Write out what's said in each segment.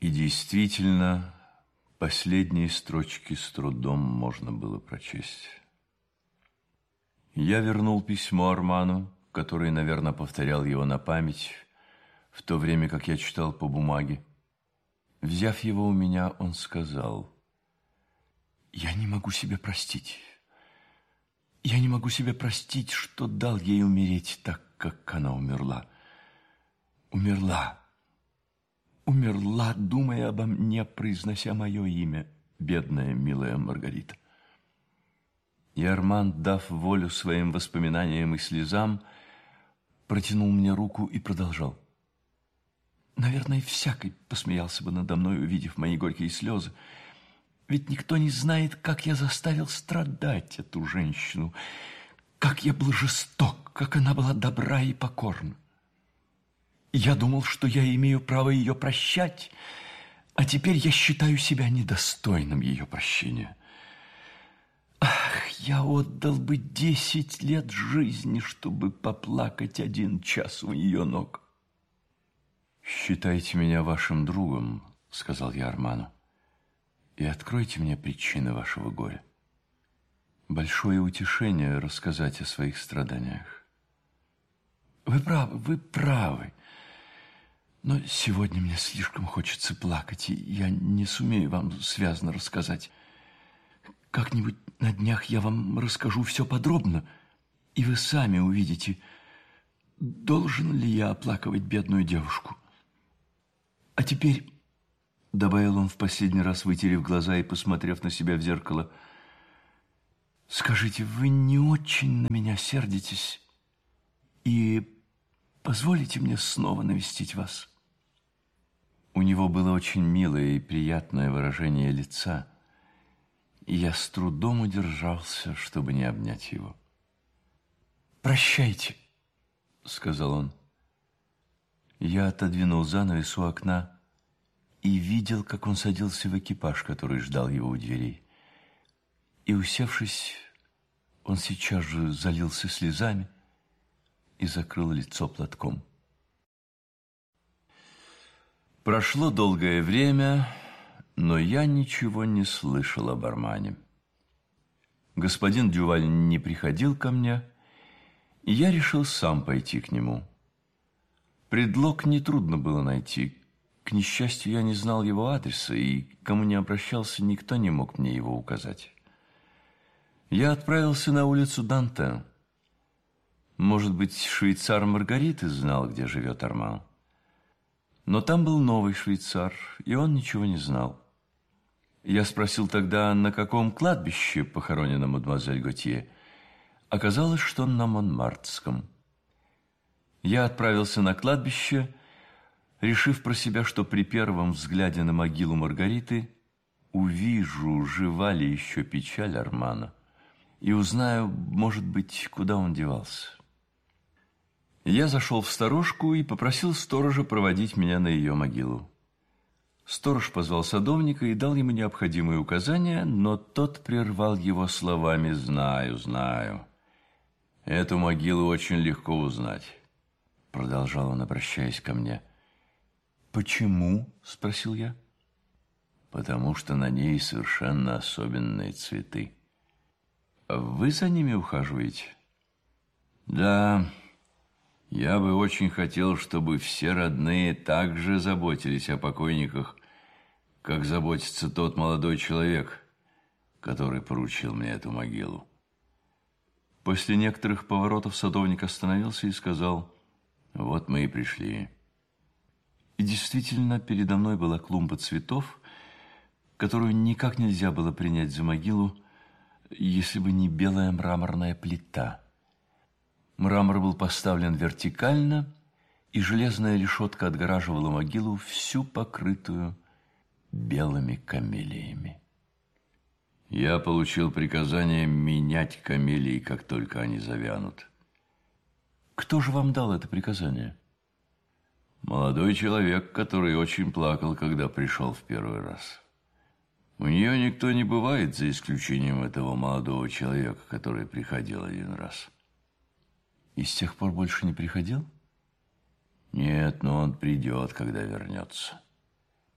И действительно, последние строчки с трудом можно было прочесть. Я вернул письмо Арману, который, наверное, повторял его на память, в то время как я читал по бумаге. Взяв его у меня, он сказал: «Я не могу себе простить. Я не могу себе простить, что дал ей умереть так, как она умерла. Умерла, думая обо мне, произнося мое имя, бедная, милая Маргарита». И Арман, дав волю своим воспоминаниям и слезам, протянул мне руку и продолжал: «Наверное, всякий посмеялся бы надо мной, увидев мои горькие слезы. Ведь никто не знает, как я заставил страдать эту женщину, как я был жесток, как она была добра и покорна. Я думал, что я имею право ее прощать, а теперь я считаю себя недостойным ее прощения. Ах, я отдал бы 10 лет жизни, чтобы поплакать 1 час у ее ног». «Считайте меня вашим другом», — сказал я Арману, «и откройте мне причины вашего горя. Большое утешение рассказать о своих страданиях». Вы правы. Но сегодня мне слишком хочется плакать, и я не сумею вам связно рассказать. Как-нибудь на днях я вам расскажу все подробно, и вы сами увидите, должен ли я оплакивать бедную девушку. А теперь, — добавил он в последний раз, вытерев глаза и посмотрев на себя в зеркало, — скажите, вы не очень на меня сердитесь и позволите мне снова навестить вас? У него было очень милое и приятное выражение лица, и я с трудом удержался, чтобы не обнять его. «Прощайте», — сказал он. Я отодвинул занавес у окна и видел, как он садился в экипаж, который ждал его у дверей. И, усевшись, он сейчас же залился слезами и закрыл лицо платком. Прошло долгое время, но я ничего не слышал об Армане. Господин Дюваль не приходил ко мне, и я решил сам пойти к нему. Предлог нетрудно было найти. К несчастью, я не знал его адреса, и кому не обращался, никто не мог мне его указать. Я отправился на улицу Дантен. Может быть, швейцар Маргариты знал, где живет Арман. Но там был новый швейцар, и он ничего не знал. Я спросил тогда, на каком кладбище похоронена мадемуазель Готье. Оказалось, что на Монмартском. Я отправился на кладбище, решив про себя, что при первом взгляде на могилу Маргариты увижу, жива ли еще печаль Армана, и узнаю, может быть, куда он девался. Я зашел в сторожку и попросил сторожа проводить меня на ее могилу. Сторож позвал садовника и дал ему необходимые указания, но тот прервал его словами: «Знаю. Эту могилу очень легко узнать», — продолжал он, обращаясь ко мне. «Почему?» — спросил я. «Потому что на ней совершенно особенные цветы. Вы за ними ухаживаете?» «Да, я бы очень хотел, чтобы все родные так же заботились о покойниках, как заботится тот молодой человек, который поручил мне эту могилу». После некоторых поворотов садовник остановился и сказал: «Вот мы и пришли». И действительно, передо мной была клумба цветов, которую никак нельзя было принять за могилу, если бы не белая мраморная плита. Мрамор был поставлен вертикально, и железная решетка отгораживала могилу, всю покрытую белыми камелиями. Я получил приказание менять камелии, как только они завянут. Кто же вам дал это приказание? Молодой человек, который очень плакал, когда пришел в первый раз. У нее никто не бывает, за исключением этого молодого человека, который приходил 1 раз. И с тех пор больше не приходил? Нет, но он придет, когда вернется.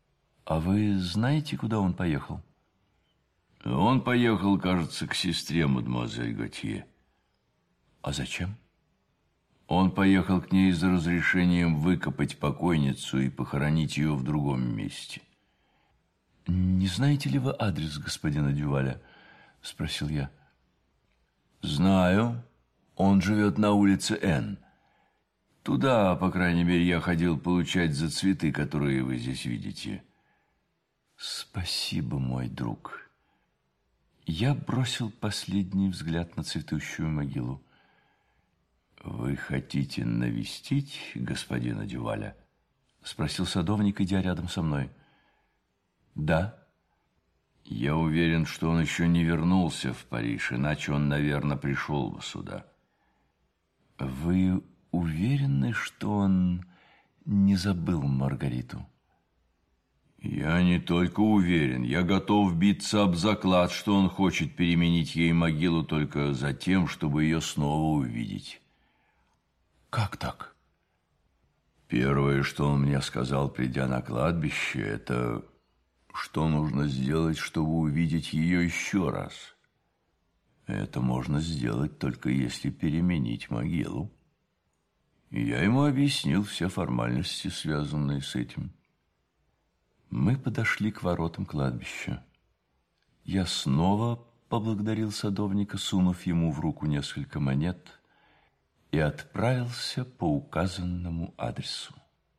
А вы знаете, куда он поехал? Он поехал, кажется, к сестре мадемуазель Готье. А зачем? Он поехал к ней за разрешением выкопать покойницу и похоронить ее в другом месте. «Не знаете ли вы адрес господина Дюваля?» – спросил я. «Знаю. Он живет на улице Н. Туда, по крайней мере, я ходил получать за цветы, которые вы здесь видите». «Спасибо, мой друг». Я бросил последний взгляд на цветущую могилу. «Вы хотите навестить господина Дюваля?» – спросил садовник, идя рядом со мной. «Да». «Я уверен, что он еще не вернулся в Париж, иначе он, наверное, пришел бы сюда». «Вы уверены, что он не забыл Маргариту?» «Я не только уверен, я готов биться об заклад, что он хочет переменить ей могилу только за тем, чтобы ее снова увидеть». «Как так?» «Первое, что он мне сказал, придя на кладбище, это что нужно сделать, чтобы увидеть ее еще раз. Это можно сделать только если переменить могилу. И я ему объяснил все формальности, связанные с этим». Мы подошли к воротам кладбища. Я снова поблагодарил садовника, сунув ему в руку несколько монет, и отправился по указанному адресу.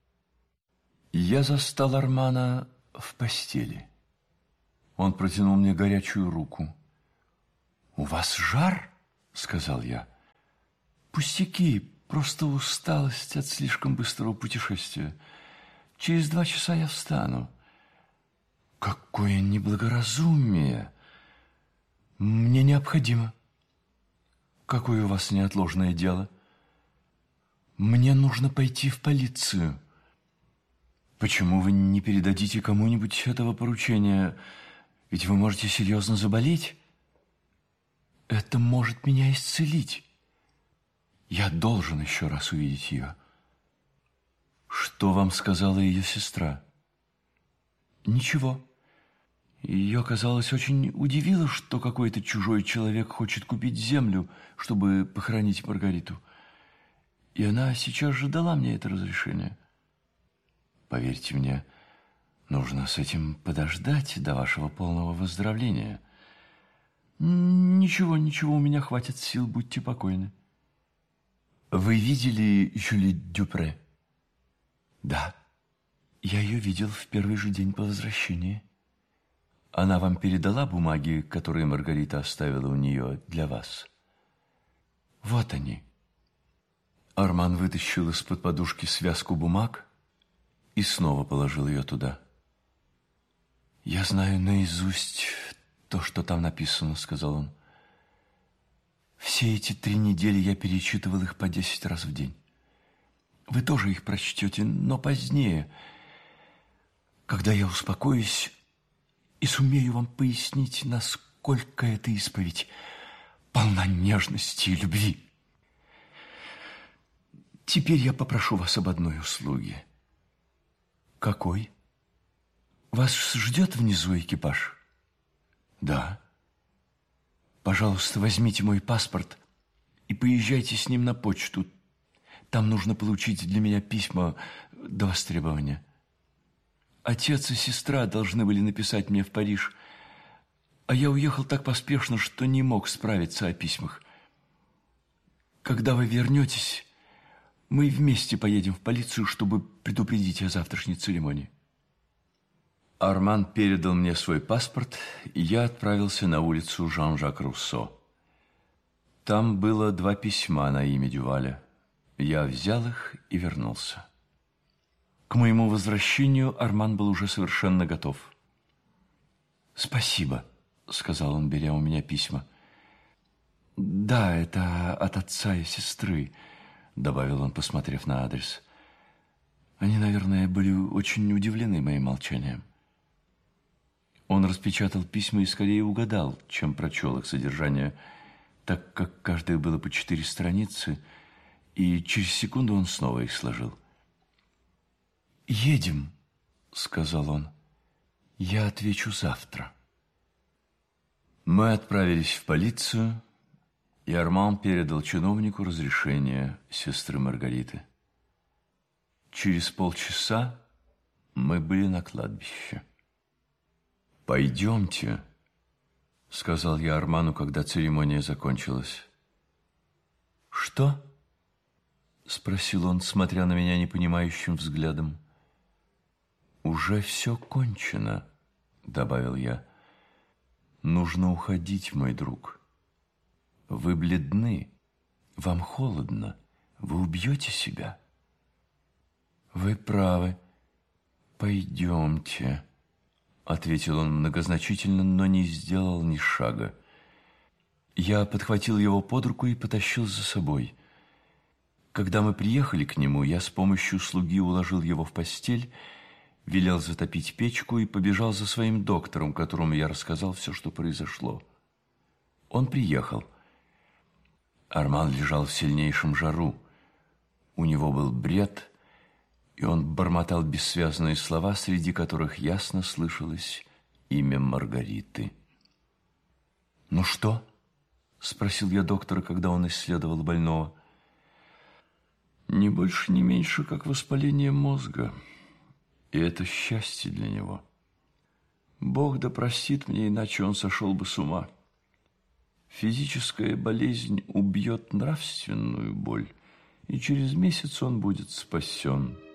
Я застал Армана в постели. Он протянул мне горячую руку. «У вас жар?» – сказал я. «Пустяки, просто усталость от слишком быстрого путешествия. Через 2 часа я встану». «Какое неблагоразумие! Мне необходимо». «Какое у вас неотложное дело?» «Мне нужно пойти в полицию». «Почему вы не передадите кому-нибудь этого поручения? Ведь вы можете серьезно заболеть. Это может меня исцелить. Я должен еще раз увидеть ее». «Что вам сказала ее сестра?» «Ничего. Ее, казалось, очень удивило, что какой-то чужой человек хочет купить землю, чтобы похоронить Маргариту. И она сейчас же дала мне это разрешение». «Поверьте мне, нужно с этим подождать до вашего полного выздоровления». «Ничего, ничего, у меня хватит сил, будьте покойны». «Вы видели Жюли Дюпре?» «Да, я ее видел в первый же день по возвращении». «Она вам передала бумаги, которые Маргарита оставила у нее для вас?» «Вот они». Арман вытащил из-под подушки связку бумаг и снова положил ее туда. «Я знаю наизусть то, что там написано», — сказал он. «Все эти 3 недели я перечитывал их по 10 раз в день. Вы тоже их прочтете, но позднее, когда я успокоюсь и сумею вам пояснить, насколько эта исповедь полна нежности и любви. Теперь я попрошу вас об одной услуге». «Какой?» «Вас ждет внизу экипаж?» «Да». «Пожалуйста, возьмите мой паспорт и поезжайте с ним на почту. Там нужно получить для меня письма до востребования. Отец и сестра должны были написать мне в Париж, а я уехал так поспешно, что не мог справиться о письмах. Когда вы вернетесь, мы вместе поедем в полицию, чтобы предупредить о завтрашней церемонии». Арман передал мне свой паспорт, и я отправился на улицу Жан-Жак Руссо. Там было 2 письма на имя Дюваля. Я взял их и вернулся. К моему возвращению Арман был уже совершенно готов. «Спасибо», — сказал он, беря у меня письма. «Да, это от отца и сестры», — добавил он, посмотрев на адрес. «Они, наверное, были очень удивлены моим молчанием». Он распечатал письма и скорее угадал, чем прочел их содержание, так как каждое было по 4 страницы, и через секунду он снова их сложил. «Едем», — сказал он. Я отвечу завтра. Мы отправились в полицию, и Арман передал чиновнику разрешение сестры Маргариты. Через полчаса мы были на кладбище. «Пойдемте», — сказал я Арману, когда церемония закончилась. «Что?» — спросил он, смотря на меня непонимающим взглядом. «Уже все кончено», — добавил я. «Нужно уходить, мой друг. Вы бледны, вам холодно, вы убьете себя». «Вы правы. Пойдемте», — ответил он многозначительно, но не сделал ни шага. Я подхватил его под руку и потащил за собой. Когда мы приехали к нему, я с помощью слуги уложил его в постель, велел затопить печку и побежал за своим доктором, которому я рассказал все, что произошло. Он приехал. Арман лежал в сильнейшем жару. У него был бред, и он бормотал бессвязные слова, среди которых ясно слышалось имя Маргариты. «Ну что?» — спросил я доктора, когда он исследовал больного. «Не больше, не меньше, как воспаление мозга. И это счастье для него. Бог да простит мне, иначе он сошел бы с ума. Физическая болезнь убьет нравственную боль, и через месяц он будет спасен».